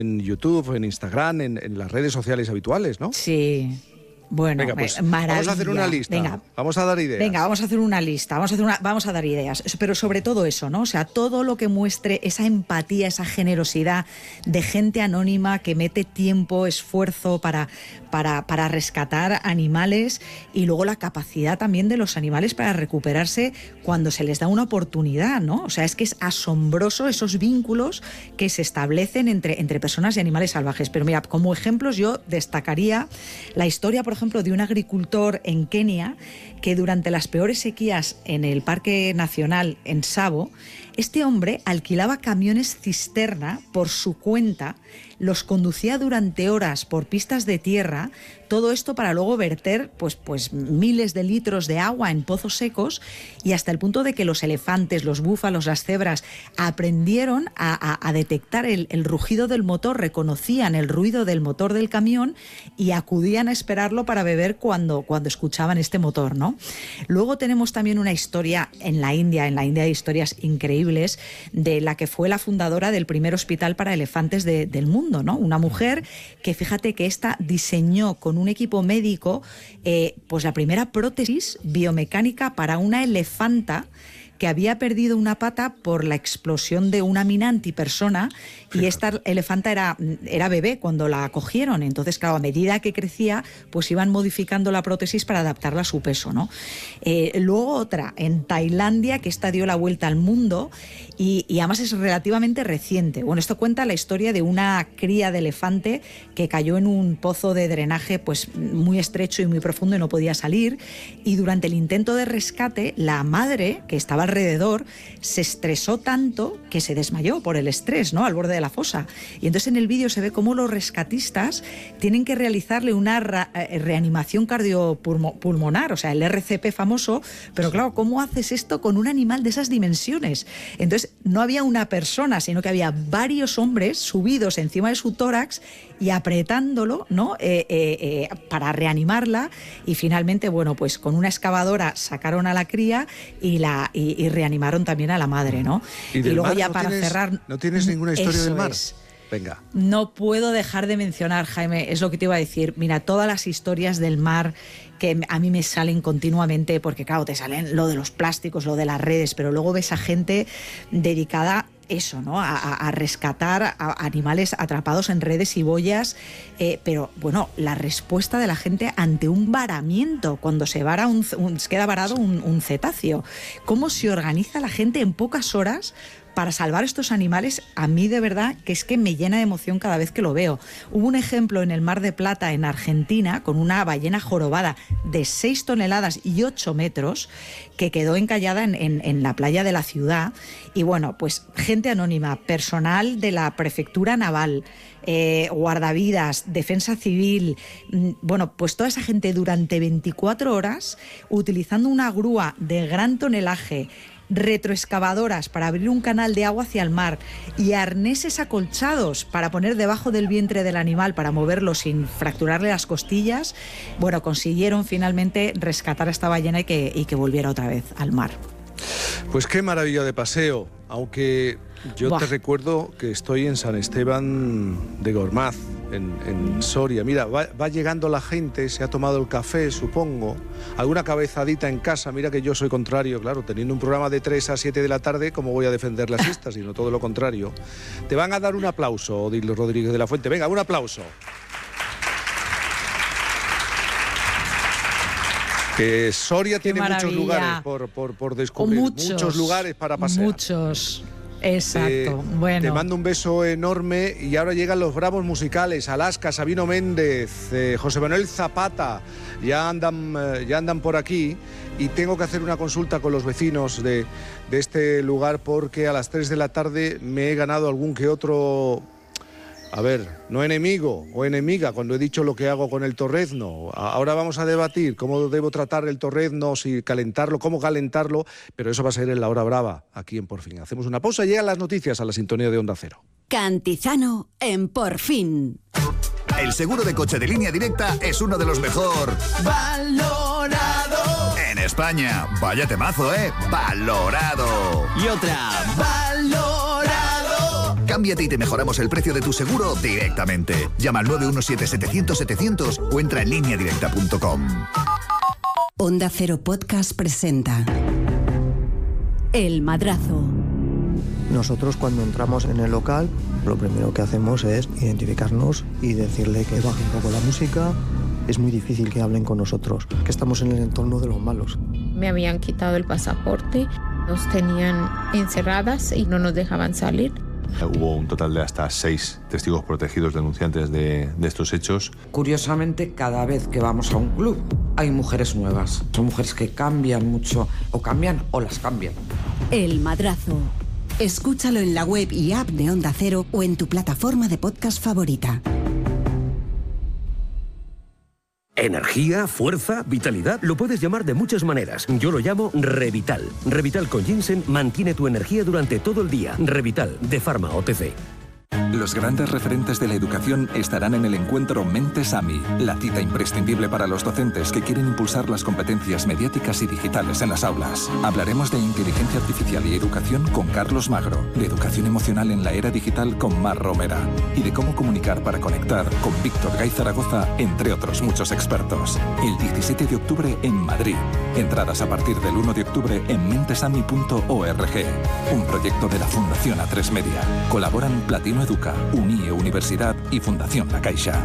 en YouTube, en Instagram, en las redes sociales habituales, ¿no? Sí. Bueno, venga, pues maravilla. vamos a hacer una lista. Venga. Vamos a dar ideas. Venga, vamos a hacer una lista, vamos a dar ideas. Pero sobre todo eso, ¿no? O sea, todo lo que muestre esa empatía, esa generosidad de gente anónima que mete tiempo, esfuerzo para rescatar animales, y luego la capacidad también de los animales para recuperarse cuando se les da una oportunidad, ¿no? O sea, es que es asombroso esos vínculos que se establecen entre personas y animales salvajes. Pero mira, como ejemplos yo destacaría la historia, por ejemplo, de un agricultor en Kenia que durante las peores sequías en el Parque Nacional en Tsavo, este hombre alquilaba camiones cisterna por su cuenta, los conducía durante horas por pistas de tierra, todo esto para luego verter pues miles de litros de agua en pozos secos, y hasta el punto de que los elefantes, los búfalos, las cebras aprendieron a detectar el rugido del motor, reconocían el ruido del motor del camión y acudían a esperarlo para beber cuando escuchaban este motor, ¿no? Luego tenemos también una historia en la India hay historias increíbles de la que fue la fundadora del primer hospital para elefantes del mundo, ¿no? Una mujer que, fíjate que esta diseñó con un equipo médico pues la primera prótesis biomecánica para una elefanta que había perdido una pata por la explosión de una mina antipersona, y esta elefanta era bebé cuando la cogieron. Entonces, claro, a medida que crecía, pues iban modificando la prótesis para adaptarla a su peso, ¿no? Luego otra, en Tailandia, que esta dio la vuelta al mundo y además es relativamente reciente. Bueno, esto cuenta la historia de una cría de elefante que cayó en un pozo de drenaje pues muy estrecho y muy profundo y no podía salir, y durante el intento de rescate, la madre, que estaba alrededor, se estresó tanto que se desmayó por el estrés, ¿no?, al borde de la fosa. Y entonces en el vídeo se ve cómo los rescatistas tienen que realizarle una reanimación cardiopulmonar, o sea, el RCP famoso, pero claro, ¿cómo haces esto con un animal de esas dimensiones? Entonces no había una persona, sino que había varios hombres subidos encima de su tórax y apretándolo, ¿no?, para reanimarla, y finalmente, bueno, pues con una excavadora sacaron a la cría y reanimaron también a la madre, ¿no? Y luego mar, ya para cerrar... ¿No tienes ninguna historia del mar? Es. Venga. No puedo dejar de mencionar, Jaime, es lo que te iba a decir. Mira, todas las historias del mar que a mí me salen continuamente, porque claro, te salen lo de los plásticos, lo de las redes, pero luego ves a gente dedicada eso, ¿no?, a rescatar a animales atrapados en redes y boyas, pero bueno, la respuesta de la gente ante un varamiento, cuando se queda varado un cetáceo, cómo se organiza la gente en pocas horas para salvar estos animales, a mí de verdad que es que me llena de emoción cada vez que lo veo. Hubo un ejemplo en el Mar de Plata, en Argentina, con una ballena jorobada de 6 toneladas y 8 metros que quedó encallada en la playa de la ciudad. Y bueno, pues gente anónima, personal de la prefectura naval, guardavidas, defensa civil, bueno, pues toda esa gente durante 24 horas utilizando una grúa de gran tonelaje, retroexcavadoras para abrir un canal de agua hacia el mar y arneses acolchados para poner debajo del vientre del animal para moverlo sin fracturarle las costillas. Bueno, consiguieron finalmente rescatar a esta ballena y que volviera otra vez al mar. Pues qué maravilla de paseo, aunque yo te recuerdo que estoy en San Esteban de Gormaz, en Soria. Mira, va llegando la gente, se ha tomado el café, supongo, alguna cabezadita en casa. Mira que yo soy contrario, claro, teniendo un programa de 3 a 7 de la tarde, ¿cómo voy a defender la siesta? Sino todo lo contrario. Te van a dar un aplauso, Odilo Rodríguez de la Fuente. Venga, un aplauso. Que Soria tiene muchos lugares por descubrir, muchos lugares para pasear. Muchos. Exacto, bueno. Te mando un beso enorme y ahora llegan los bravos musicales. Alaska, Sabino Méndez, José Manuel Zapata, ya andan por aquí, y tengo que hacer una consulta con los vecinos de este lugar porque a las 3 de la tarde me he ganado algún que otro... A ver, no enemigo o enemiga cuando he dicho lo que hago con el torrezno. Ahora vamos a debatir cómo debo tratar el torrezno, si calentarlo, cómo calentarlo, pero eso va a ser en la hora brava, aquí en Por Fin. Hacemos una pausa y llegan las noticias a la sintonía de Onda Cero. Cantizano en Por Fin. El seguro de coche de Línea Directa es uno de los mejor valorado en España. Vaya temazo, ¿eh? Valorado. Y otra. Valorado Cámbiate y te mejoramos el precio de tu seguro directamente. Llama al 917-700-700 o entra en lineadirecta.com. Onda Cero Podcast presenta El Madrazo. Nosotros cuando entramos en el local, lo primero que hacemos es identificarnos y decirle que baje un poco la música. Es muy difícil que hablen con nosotros, que estamos en el entorno de los malos. Me habían quitado el pasaporte, nos tenían encerradas y no nos dejaban salir. Hubo un total de hasta 6 testigos protegidos denunciantes de estos hechos. Curiosamente, cada vez que vamos a un club hay mujeres nuevas. Son mujeres que cambian mucho, o cambian o las cambian. El Madrazo. Escúchalo en la web y app de Onda Cero o en tu plataforma de podcast favorita. Energía, fuerza, vitalidad, lo puedes llamar de muchas maneras. Yo lo llamo Revital. Revital con ginseng mantiene tu energía durante todo el día. Revital, de Pharma OTC. Los grandes referentes de la educación estarán en el encuentro Mentes AMI, la cita imprescindible para los docentes que quieren impulsar las competencias mediáticas y digitales en las aulas. Hablaremos de inteligencia artificial y educación con Carlos Magro, de educación emocional en la era digital con Mar Romera y de cómo comunicar para conectar con Víctor Gay Zaragoza, entre otros muchos expertos. El 17 de octubre en Madrid. Entradas a partir del 1 de octubre en mentesami.org. Un proyecto de la Fundación A3 Media. Colaboran Platino Educa, UNIE Universidad y Fundación La Caixa.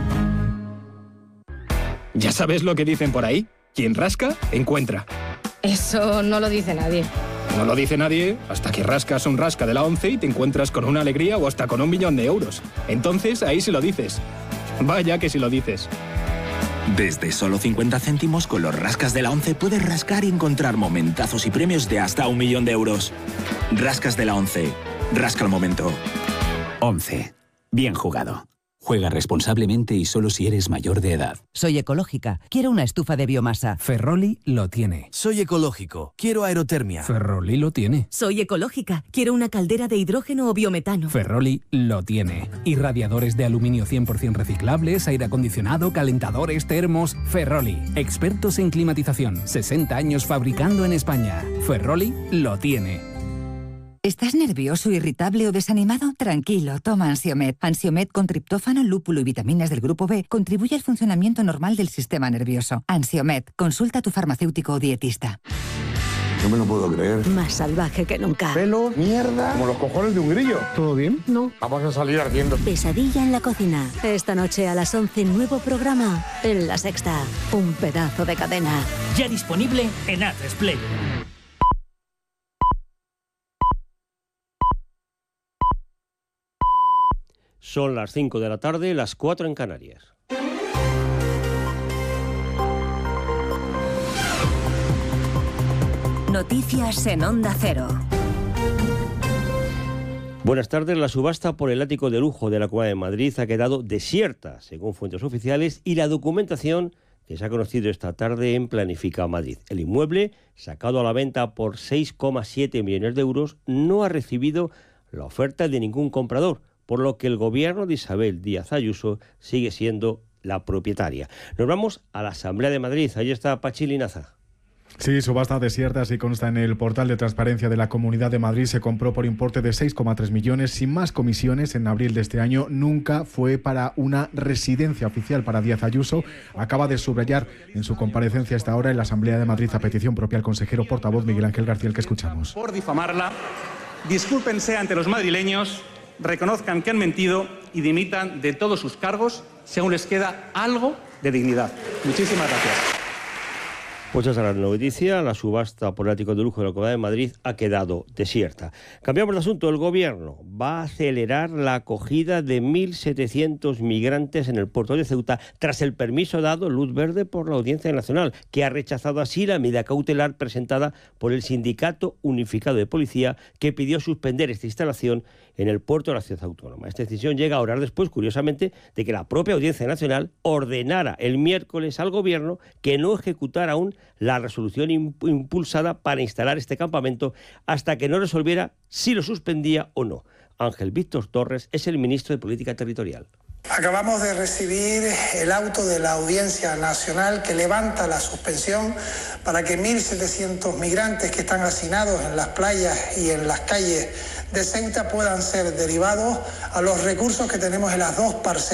¿Ya sabes lo que dicen por ahí? Quien rasca, encuentra. Eso no lo dice nadie. No lo dice nadie hasta que rascas un rasca de la 11 y te encuentras con una alegría o hasta con 1 millón de euros. Entonces ahí sí lo dices. Vaya que sí lo dices. Desde solo 50 céntimos con los rascas de la 11 puedes rascar y encontrar momentazos y premios de hasta 1 millón de euros. Rascas de la 11. Rasca el momento. 11. Bien jugado. Juega responsablemente y solo si eres mayor de edad. Soy ecológica. Quiero una estufa de biomasa. Ferroli lo tiene. Soy ecológico. Quiero aerotermia. Ferroli lo tiene. Soy ecológica. Quiero una caldera de hidrógeno o biometano. Ferroli lo tiene. Irradiadores de aluminio 100% reciclables, aire acondicionado, calentadores, termos. Ferroli. Expertos en climatización. 60 años fabricando en España. Ferroli lo tiene. ¿Estás nervioso, irritable o desanimado? Tranquilo, toma Ansiomed. Ansiomed con triptófano, lúpulo y vitaminas del grupo B contribuye al funcionamiento normal del sistema nervioso. Ansiomed, consulta a tu farmacéutico o dietista. No me lo puedo creer. Más salvaje que nunca. Pelo, mierda, como los cojones de un grillo. ¿Todo bien? No. Vamos a salir ardiendo. Pesadilla en la cocina. Esta noche a las 11, nuevo programa en La Sexta. Un pedazo de cadena. Ya disponible en A3 Son las 5 de la tarde, las 4 en Canarias. Noticias en Onda Cero. Buenas tardes. La subasta por el ático de lujo de la Comunidad de Madrid ha quedado desierta, según fuentes oficiales, y la documentación que se ha conocido esta tarde en Planifica Madrid. El inmueble, sacado a la venta por 6,7 millones de euros, no ha recibido la oferta de ningún comprador, por lo que el gobierno de Isabel Díaz Ayuso sigue siendo la propietaria. Nos vamos a la Asamblea de Madrid. Ahí está Pachi Linaza. Sí, subasta desierta, así consta en el portal de transparencia de la Comunidad de Madrid. Se compró por importe de 6,3 millones, sin más comisiones, en abril de este año. Nunca fue para una residencia oficial para Díaz Ayuso. Acaba de subrayar en su comparecencia esta hora en la Asamblea de Madrid, a petición propia al consejero portavoz Miguel Ángel García, el que escuchamos. Por difamarla, discúlpense ante los madrileños, reconozcan que han mentido y dimitan de todos sus cargos si aún les queda algo de dignidad. Muchísimas gracias. Pues esa es la noticia. La subasta por el ático de lujo de la Comunidad de Madrid ha quedado desierta. Cambiamos de asunto. El gobierno va a acelerar la acogida de 1.700 migrantes en el puerto de Ceuta tras el permiso dado luz verde por la Audiencia Nacional, que ha rechazado así la medida cautelar presentada por el Sindicato Unificado de Policía, que pidió suspender esta instalación en el puerto de la ciudad autónoma. Esta decisión llega horas después, curiosamente, de que la propia Audiencia Nacional ordenara el miércoles al gobierno que no ejecutara aún la resolución impulsada para instalar este campamento hasta que no resolviera si lo suspendía o no. Ángel Víctor Torres es el ministro de Política Territorial. Acabamos de recibir el auto de la Audiencia Nacional que levanta la suspensión para que 1.700 migrantes que están hacinados en las playas y en las calles de Ceuta puedan ser derivados a los recursos que tenemos en las dos parcelas